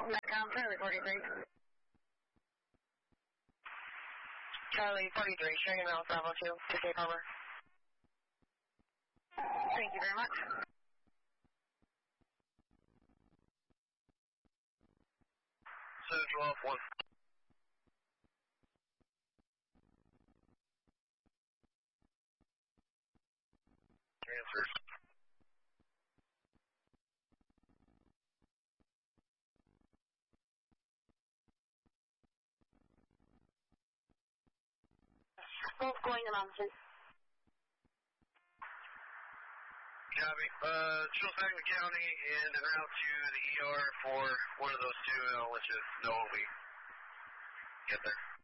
Metcom, Charlie 43. Charlie 43, showing you Mount Bravo 2 to Safe Harbor. Thank you very much. Central off 1. Answers. Both going to Mountain. Copy. Chiltern County and en route to the ER for one of those two, and I'll let you know when we get there.